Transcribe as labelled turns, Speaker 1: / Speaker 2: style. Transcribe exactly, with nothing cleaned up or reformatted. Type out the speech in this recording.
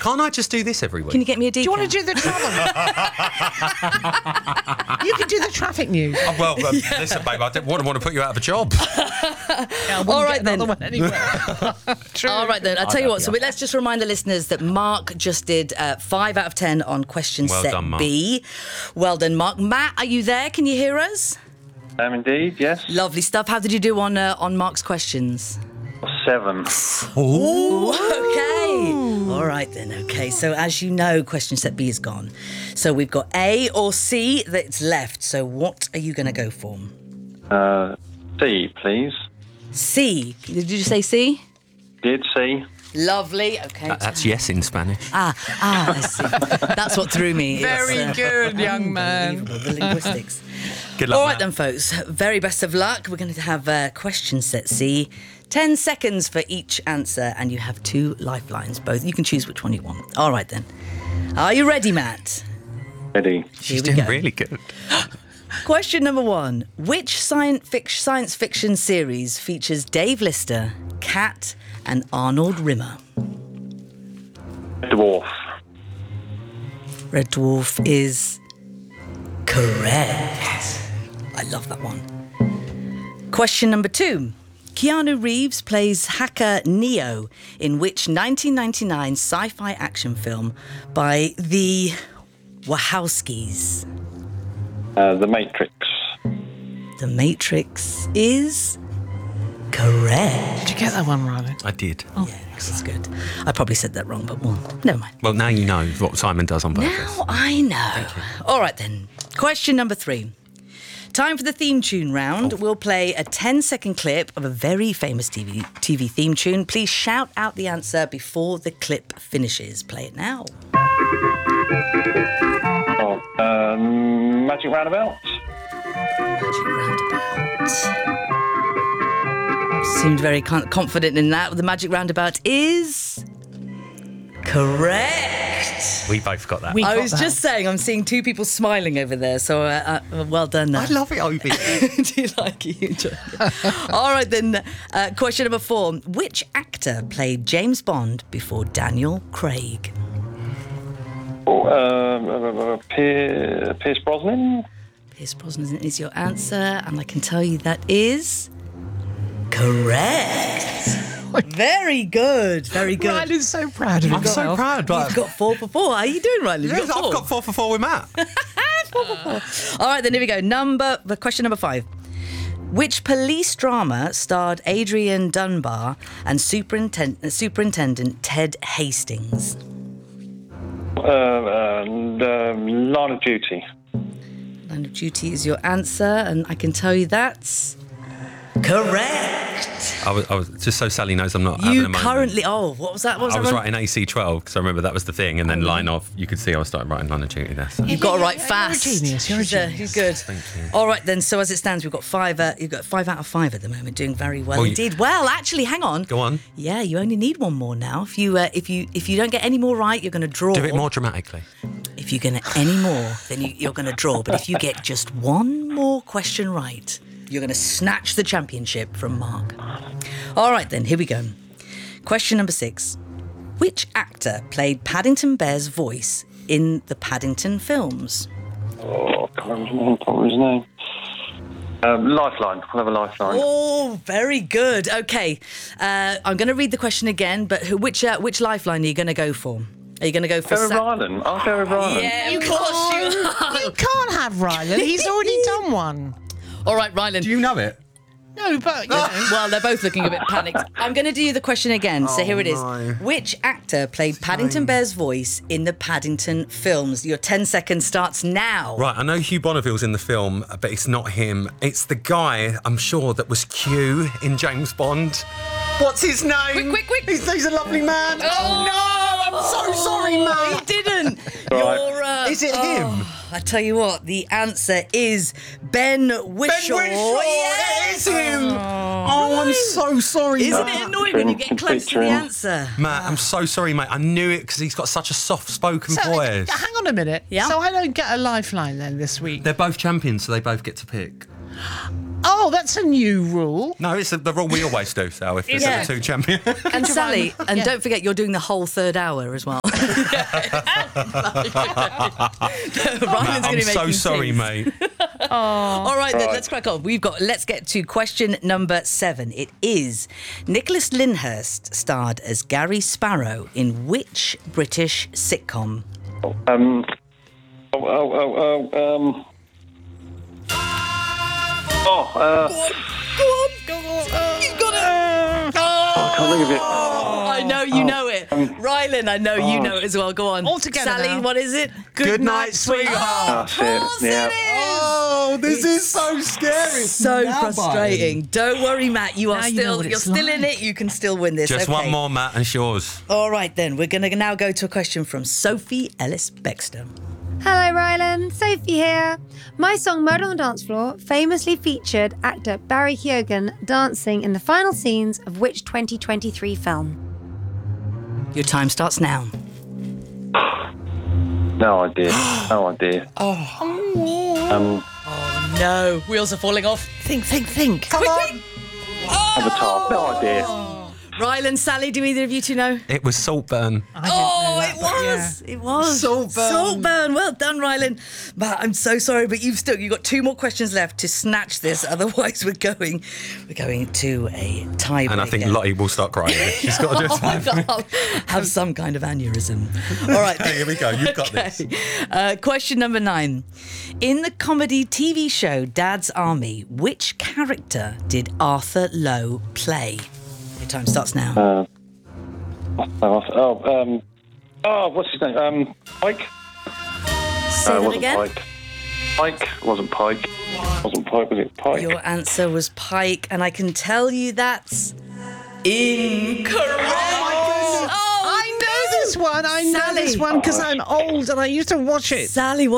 Speaker 1: Can't I just do this every week?
Speaker 2: Can you get me a decaf?
Speaker 3: Do you want to do the travel? You can do the traffic news.
Speaker 1: Oh, well, um, yeah. Listen, babe, I don't want, want to put you out of a job.
Speaker 3: Yeah,
Speaker 2: All right, then.
Speaker 3: One anyway. True.
Speaker 2: All right, then. I'll tell you what. So we, let's just remind the listeners that Mark just did uh, five out of ten on question
Speaker 1: Well
Speaker 2: set
Speaker 1: done, Mark.
Speaker 2: B. Well done, Mark. Matt, are you there? Can you hear us?
Speaker 4: Um, indeed, yes.
Speaker 2: Lovely stuff. How did you do on uh, on Mark's questions?
Speaker 4: Seven.
Speaker 2: Ooh, okay. All right, then. Okay. So as you know, question set B is gone. So we've got A or C that's left. So what are you going to go for?
Speaker 4: Uh, C, please.
Speaker 2: C. Did you say C?
Speaker 4: Did C.
Speaker 2: Lovely. Okay.
Speaker 1: That, that's yes in Spanish.
Speaker 2: Ah, ah, I see. That's what threw me.
Speaker 3: Very
Speaker 2: It's, uh,
Speaker 3: good, young man.
Speaker 2: unbelievable, the linguistics.
Speaker 1: Good luck,
Speaker 2: All right
Speaker 1: Matt.
Speaker 2: then, folks. Very best of luck. We're going to have uh, question set C. Ten seconds for each answer, and you have two lifelines. Both. You can choose which one you want. All right then. Are you ready, Matt?
Speaker 4: Ready.
Speaker 1: She's
Speaker 2: Here we
Speaker 1: doing
Speaker 2: go.
Speaker 1: really good.
Speaker 2: Question number one. Which science fiction, science fiction series features Dave Lister, Kat, and Arnold Rimmer?
Speaker 4: Dwarf.
Speaker 2: Red Dwarf is correct. I love that one. Question number two. Keanu Reeves plays hacker Neo in which nineteen ninety-nine sci-fi action film by the Wachowskis?
Speaker 4: Uh, the Matrix.
Speaker 2: The Matrix is correct.
Speaker 3: Did you get that one, Riley?
Speaker 1: I did.
Speaker 2: Oh, yeah, that's good. I probably said that wrong, but well, never mind.
Speaker 1: Well, now you know what Simon does on purpose.
Speaker 2: Now I know. All right then. Question number three. Time for the theme tune round.
Speaker 1: Oh.
Speaker 2: We'll play a ten-second clip of a very famous T V T V theme tune. Please shout out the answer before the clip finishes. Play it now.
Speaker 4: Oh, um, Magic Roundabout.
Speaker 2: Magic Roundabout. Seemed very con- confident in that. The Magic Roundabout is correct.
Speaker 1: We both got that.
Speaker 3: We
Speaker 2: I
Speaker 3: got
Speaker 2: was
Speaker 3: that.
Speaker 2: just saying, I'm seeing two people smiling over there, so uh, uh, well done.
Speaker 1: I
Speaker 2: There.
Speaker 1: love it, Obi.
Speaker 2: Do you like it? You enjoy it? All right, then. Uh, question number four. Which actor played James Bond before Daniel Craig?
Speaker 4: Oh, um, uh, uh, Pier- Pierce Brosnan.
Speaker 2: Pierce Brosnan is your answer, and I can tell you that is correct. Very good. Very good.
Speaker 3: Riley's so proud of
Speaker 1: I'm so
Speaker 3: himself.
Speaker 1: proud. But
Speaker 2: You've got four for four. How are you doing, Riley? You've
Speaker 1: Yes,
Speaker 2: got four.
Speaker 1: I've got four for four with Matt.
Speaker 2: All right, then here we go. Number the question number five. Which police drama starred Adrian Dunbar and Superintendent, Superintendent Ted Hastings?
Speaker 4: Uh, and um, Line of Duty.
Speaker 2: Line of Duty is your answer, and I can tell you that's correct.
Speaker 1: I was, I was just so Sally knows I'm not having a
Speaker 2: You
Speaker 1: moment.
Speaker 2: currently. Oh, what was that? What was
Speaker 1: I
Speaker 2: that
Speaker 1: was
Speaker 2: one?
Speaker 1: writing A C twelve because I remember that was the thing, and then line off. You could see I was starting writing line of duty there. So.
Speaker 2: You've got to write
Speaker 3: You're a
Speaker 2: fast.
Speaker 3: genius, you're a
Speaker 2: She's, uh,
Speaker 3: genius.
Speaker 2: He's good.
Speaker 1: Thank you.
Speaker 2: All right then. So as it stands, we've got five. Uh, you've got five out of five at the moment, doing very well
Speaker 1: Well, you-
Speaker 2: indeed. Well, actually, hang on.
Speaker 1: Go on.
Speaker 2: Yeah, you only need one more now. If you uh, if you if you don't get any more right, you're going to draw.
Speaker 1: Do it more dramatically.
Speaker 2: If you get any more, then you, you're going to draw. But if you get just one more question right, you're going to snatch the championship from Mark. All right, then, here we go. Question number six. Which actor played Paddington Bear's voice in the Paddington films?
Speaker 4: Oh, I can't remember his name. Can't remember his name. Um, lifeline. I'll have a lifeline.
Speaker 2: Oh, very good. Okay, uh, I'm going to read the question again, but who, which uh, which lifeline are you going to go for? Are you going to go for...
Speaker 4: Go with
Speaker 2: Sa-
Speaker 4: Rylan. I'll go with Rylan.
Speaker 2: Yeah,
Speaker 3: You
Speaker 2: of course you are.
Speaker 3: You can't have Rylan. He's already done one.
Speaker 2: All right, Rylan.
Speaker 1: Do you know it?
Speaker 3: No, but you know.
Speaker 2: Well, they're both looking a bit panicked. I'm going to do the question again. So
Speaker 1: Oh,
Speaker 2: here it is.
Speaker 1: no.
Speaker 2: Which actor played Paddington Bear's voice in the Paddington films? Your ten seconds starts now.
Speaker 1: Right, I know Hugh Bonneville's in the film, but it's not him. It's the guy, I'm sure, that was Q in James Bond. What's his name?
Speaker 2: Quick, quick, quick.
Speaker 1: He's, he's a lovely man.
Speaker 2: Oh,
Speaker 1: no! I'm so sorry,
Speaker 2: He
Speaker 1: mate.
Speaker 2: didn't.
Speaker 4: All right.
Speaker 2: You're, uh,
Speaker 1: Is it
Speaker 2: oh,
Speaker 1: him?
Speaker 2: I tell you what, the answer is Ben Whishaw.
Speaker 1: It is him. Oh, I'm so sorry.
Speaker 2: Isn't
Speaker 1: mate.
Speaker 2: it annoying when you get close to the answer?
Speaker 1: Matt, I'm so sorry, mate. I knew it because he's got such a soft-spoken
Speaker 3: So,
Speaker 1: voice.
Speaker 3: hang on a minute.
Speaker 2: Yeah?
Speaker 3: So I don't get a lifeline then this week.
Speaker 1: They're both champions, so they both get to pick.
Speaker 3: Oh, that's a new rule.
Speaker 1: No, it's the rule we always do, so if there's
Speaker 2: Yeah.
Speaker 1: two champions.
Speaker 2: And Sally, and
Speaker 3: Yeah.
Speaker 2: don't forget you're doing the whole third hour as well. Ryan's
Speaker 1: I'm
Speaker 2: gonna be
Speaker 1: so
Speaker 2: making
Speaker 1: sorry,
Speaker 2: teas.
Speaker 1: mate.
Speaker 2: All right, then,
Speaker 4: Right.
Speaker 2: let's crack on. We've got, let's get to question number seven. It is Nicholas Lyndhurst starred as Gary Sparrow in which British sitcom?
Speaker 4: Um. Oh, oh, oh, oh, um. Oh, uh,
Speaker 2: Go on, go on. You've got it.
Speaker 4: I can't think of it.
Speaker 2: I know you know it. Rylan, I know you know it as well. Go on.
Speaker 3: All together
Speaker 2: Sally,
Speaker 3: now.
Speaker 2: what is it?
Speaker 1: Good night, sweetheart.
Speaker 4: That's it. Yeah.
Speaker 1: Oh, this is so scary.
Speaker 2: So
Speaker 1: Now,
Speaker 2: frustrating. Don't worry, Matt. You are
Speaker 3: Now you know
Speaker 2: still
Speaker 3: what
Speaker 2: you're
Speaker 3: it's
Speaker 2: still in
Speaker 3: like.
Speaker 2: it. You can still win this.
Speaker 1: Just
Speaker 2: Okay.
Speaker 1: one more, Matt, and it's yours.
Speaker 2: All right, then. We're going to now go to a question from Sophie Ellis Bextor.
Speaker 5: Hello, Rylan. Sophie here. My song Murder on the Dance Floor famously featured actor Barry Keoghan dancing in the final scenes of which twenty twenty-three film?
Speaker 2: Your time starts now.
Speaker 4: No idea. No idea. Oh. Um.
Speaker 2: No, wheels are falling off.
Speaker 3: Think, think, think.
Speaker 2: Quick, quick.
Speaker 4: Avatar. No idea.
Speaker 2: Rylan, Sally, do either of you two know?
Speaker 1: It was Saltburn.
Speaker 3: I didn't
Speaker 2: Oh,
Speaker 3: know that,
Speaker 2: it
Speaker 3: but yeah.
Speaker 2: was. It was.
Speaker 1: Saltburn.
Speaker 2: Saltburn. Well done, Rylan. But I'm so sorry, but you've still you've got two more questions left to snatch this. Otherwise, we're going we're going to a tie.
Speaker 1: And I think Lottie will start crying. She's got to do
Speaker 2: Oh my
Speaker 1: something.
Speaker 2: God, have some kind of aneurysm. All right.
Speaker 1: Hey, here we go. You've got
Speaker 2: Okay.
Speaker 1: this.
Speaker 2: Uh, question number nine. In the comedy T V show Dad's Army, which character did Arthur Lowe play? Your time starts now.
Speaker 4: Uh, oh, oh, um. Oh, what's his name? Um. Pike.
Speaker 2: Say
Speaker 4: no, it
Speaker 2: that
Speaker 4: wasn't
Speaker 2: again.
Speaker 4: Pike. Pike wasn't Pike. Wasn't Pike. Was it Pike?
Speaker 2: Your answer was Pike, and I can tell you that's incorrect. Oh,
Speaker 3: I know this one. I know
Speaker 2: Sally.
Speaker 3: this one because I'm old and I used to watch it.
Speaker 2: Sally,